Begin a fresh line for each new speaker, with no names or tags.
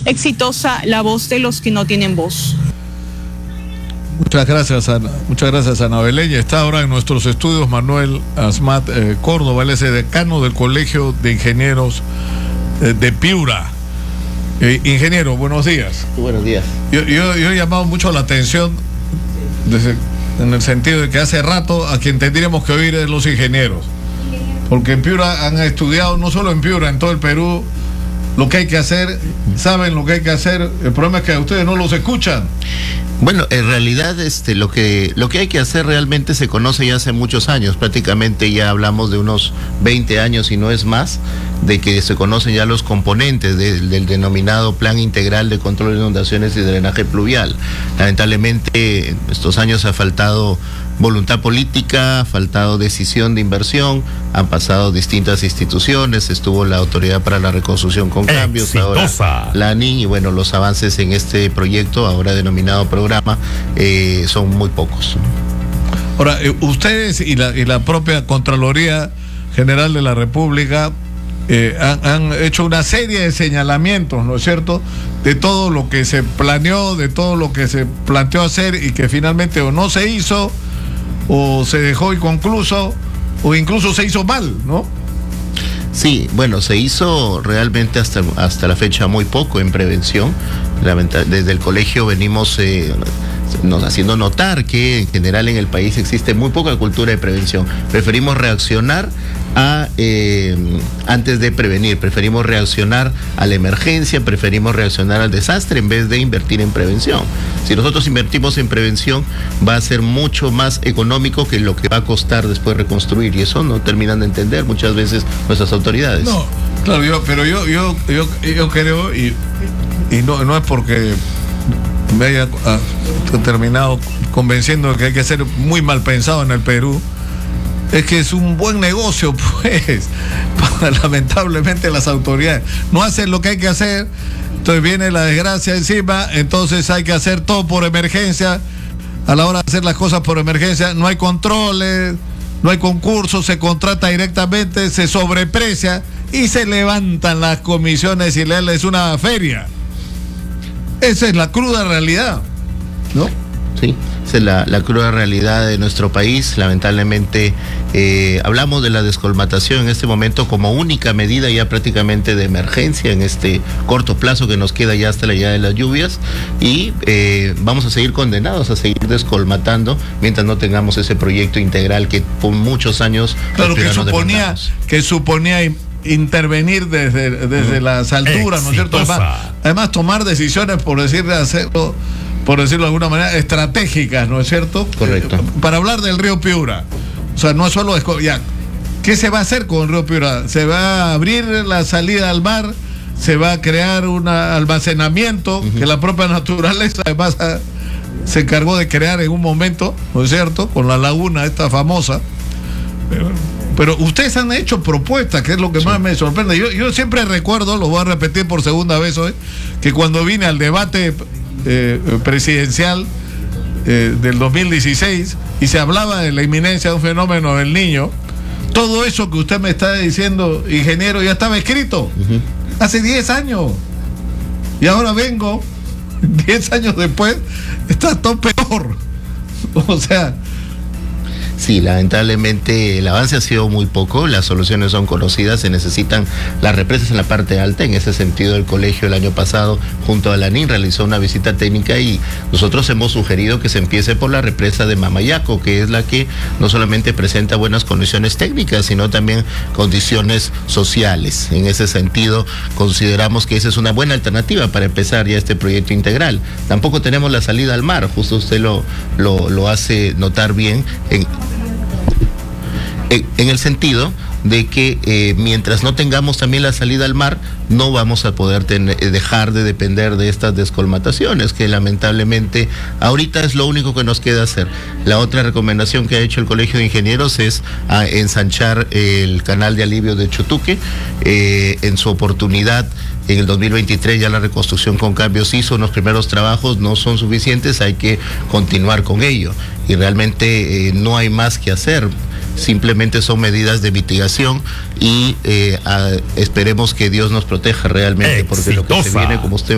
exitosa la voz de los que no tienen voz.
Muchas gracias, Ana Belén. Está ahora en nuestros estudios Manuel Asmat Córdoba, él es el decano del Colegio de Ingenieros de Piura. Ingeniero, buenos días.
Buenos días.
Yo he llamado mucho la atención en el sentido de que hace rato a quien tendríamos que oír es los ingenieros, porque en Piura han estudiado, no solo en Piura, en todo el Perú, lo que hay que hacer, saben lo que hay que hacer. El problema es que a ustedes no los escuchan.
Bueno, en realidad lo que hay que hacer realmente se conoce ya hace muchos años, prácticamente ya hablamos de unos 20 años y no es más, de que se conocen ya los componentes del denominado Plan Integral de Control de Inundaciones y Drenaje Pluvial. Lamentablemente, estos años ha faltado voluntad política, ha faltado decisión de inversión, han pasado distintas instituciones, estuvo la Autoridad para la Reconstrucción con Cambios, ahora la ANI, y bueno, los avances en este proyecto, ahora denominado programa, son muy pocos.
Ahora, ustedes y la propia Contraloría General de la República han hecho una serie de señalamientos, ¿no es cierto?, de todo lo que se planeó, de todo lo que se planteó hacer y que finalmente o no se hizo, o se dejó inconcluso, o incluso se hizo mal, ¿no?
Sí, bueno, se hizo realmente hasta la fecha muy poco en prevención. Desde el colegio venimos haciendo notar que en general en el país existe muy poca cultura de prevención. Preferimos reaccionar antes de prevenir, preferimos reaccionar a la emergencia, preferimos reaccionar al desastre en vez de invertir en prevención. Si nosotros invertimos en prevención, va a ser mucho más económico que lo que va a costar después reconstruir, y eso no terminan de entender muchas veces nuestras autoridades.
No, claro, yo creo, y no es porque me haya terminado convenciendo de que hay que ser muy mal pensado en el Perú, es que es un buen negocio, pues, lamentablemente las autoridades no hacen lo que hay que hacer, entonces viene la desgracia encima, entonces hay que hacer todo por emergencia. A la hora de hacer las cosas por emergencia no hay controles, no hay concursos, se contrata directamente, se sobreprecia y se levantan las comisiones y es una feria. Esa es la cruda realidad, ¿no?
Sí, esa es la cruda realidad de nuestro país. Lamentablemente hablamos de la descolmatación en este momento como única medida ya prácticamente de emergencia en este corto plazo que nos queda ya hasta la llegada de las lluvias, y vamos a seguir condenados a seguir descolmatando mientras no tengamos ese proyecto integral que por muchos años...
Claro, que suponía intervenir desde las alturas, ¿no es cierto? Además tomar decisiones, por decirlo de alguna manera, estratégicas, ¿no es cierto?
Correcto.
Para hablar del río Piura, o sea, no es solo ya, ¿qué se va a hacer con el río Piura? ¿Se va a abrir la salida al mar? ¿Se va a crear un almacenamiento que la propia naturaleza además se encargó de crear en un momento, ¿no es cierto? Con la laguna esta famosa. Pero ustedes han hecho propuestas, que es lo que más me sorprende. Yo siempre recuerdo, lo voy a repetir por segunda vez hoy, que cuando vine al debate presidencial del 2016 y se hablaba de la inminencia de un fenómeno del Niño, todo eso que usted me está diciendo, ingeniero, ya estaba escrito hace 10 años. Y ahora vengo, 10 años después, está todo peor. O sea...
Sí, lamentablemente el avance ha sido muy poco, las soluciones son conocidas, se necesitan las represas en la parte alta. En ese sentido, el colegio el año pasado, junto a la ANI, realizó una visita técnica y nosotros hemos sugerido que se empiece por la represa de Mamayaco, que es la que no solamente presenta buenas condiciones técnicas, sino también condiciones sociales. En ese sentido, consideramos que esa es una buena alternativa para empezar ya este proyecto integral. Tampoco tenemos la salida al mar, justo usted lo hace notar bien, en el sentido de que mientras no tengamos también la salida al mar, no vamos a poder dejar de depender de estas descolmataciones, que lamentablemente ahorita es lo único que nos queda hacer. La otra recomendación que ha hecho el Colegio de Ingenieros es ensanchar el canal de alivio de Chotuque. En su oportunidad, en el 2023 ya la reconstrucción con Cambios hizo unos primeros trabajos, no son suficientes, hay que continuar con ello y realmente no hay más que hacer. Simplemente son medidas de mitigación y esperemos que Dios nos proteja realmente, porque lo que se viene, como usted